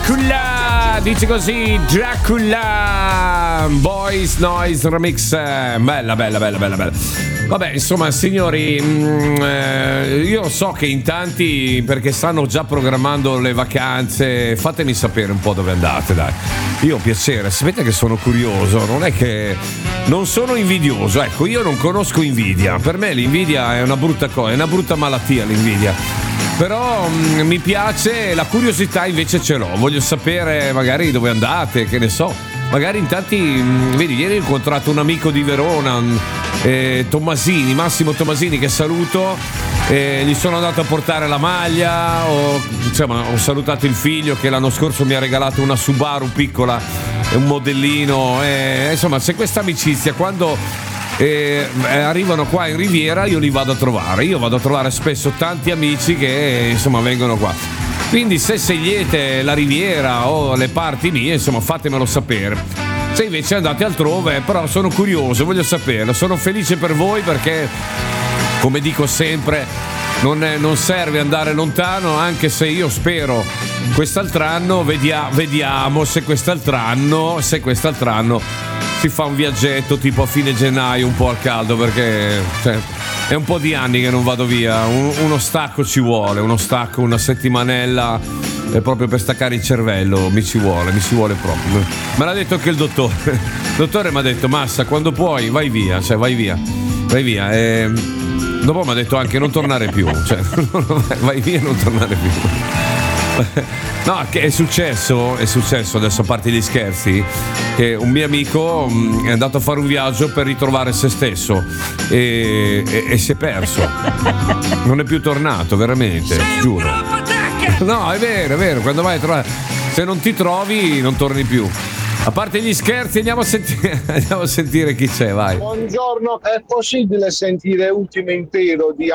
Dracula, dice così, Dracula, Boys Noise Remix, bella. Vabbè, insomma, signori, io so che in tanti, perché stanno già programmando le vacanze, fatemi sapere un po' dove andate, dai. Io ho piacere, sapete che sono curioso, non è che non sono invidioso, ecco, io non conosco invidia, per me l'invidia è una brutta cosa, è una brutta malattia l'invidia. Però mi piace, la curiosità invece ce l'ho, voglio sapere magari dove andate, che ne so, magari in tanti, vedi, ieri ho incontrato un amico di Verona, Tommasini, Massimo Tommasini, che saluto, gli sono andato a portare la maglia, ho salutato il figlio che l'anno scorso mi ha regalato una Subaru piccola, un modellino, insomma c'è questa amicizia, quando arrivano qua in Riviera io li vado a trovare spesso tanti amici che insomma vengono qua, quindi se scegliete la Riviera o le parti mie, insomma, fatemelo sapere. Se invece andate altrove, però sono curioso, voglio saperlo, sono felice per voi, perché come dico sempre non serve andare lontano, anche se io spero quest'altro anno, vediamo se quest'altro anno si fa un viaggetto tipo a fine gennaio, un po' al caldo, perché è un po' di anni che non vado via, uno stacco ci vuole, una settimanella, proprio per staccare il cervello, mi ci vuole proprio. Me l'ha detto anche il dottore mi ha detto: Massa, quando puoi vai via. Dopo mi ha detto anche non tornare più, vai via e non tornare più. No, che è successo adesso, a parte gli scherzi, che un mio amico è andato a fare un viaggio per ritrovare se stesso e si è perso, non è più tornato, veramente, giuro. No, è vero, quando vai a trovare, se non ti trovi non torni più. A parte gli scherzi, andiamo a sentire chi c'è, vai. Buongiorno, è possibile sentire Ultimo Impero di